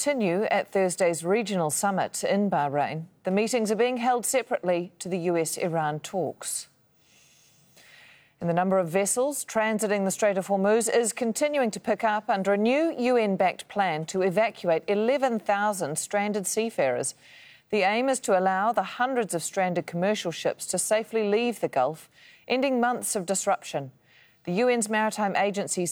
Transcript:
continue at Thursday's regional summit in Bahrain. The meetings are being held separately to the US-Iran talks. And the number of vessels transiting the Strait of Hormuz is continuing to pick up under a new UN-backed plan to evacuate 11,000 stranded seafarers. The aim is to allow the hundreds of stranded commercial ships to safely leave the Gulf, ending months of disruption. The UN's maritime agency